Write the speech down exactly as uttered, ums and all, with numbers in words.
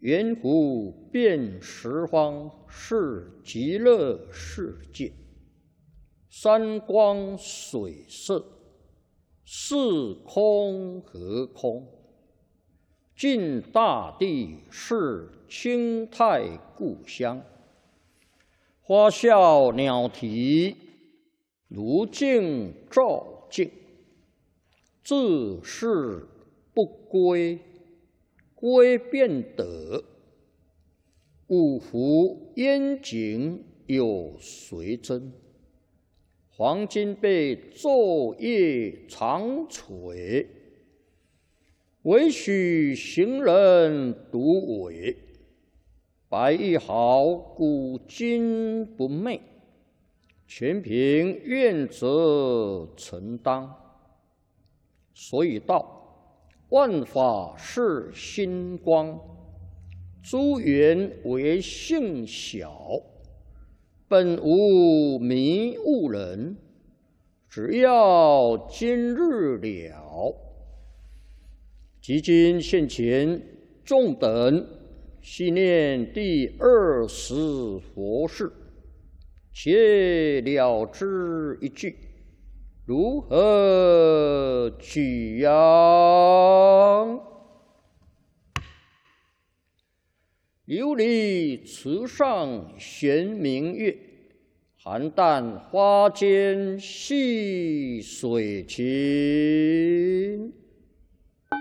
圆湖遍十方是极乐世界，山光水色，是空和空。尽大地是清泰故乡，花笑鸟啼，如镜照镜。自是不归，归便得。五湖烟景有谁真？黄金被昼夜长垂，唯许行人独伟。白玉毫古今不昧，全凭愿者承当。所以道，万法是心光，诸缘为性小，本无迷悟人。只要今日了，即今现前，众等系念第二十佛事，且了之一句。如何取样？琉璃池上悬明月，邯郸花间戏水情。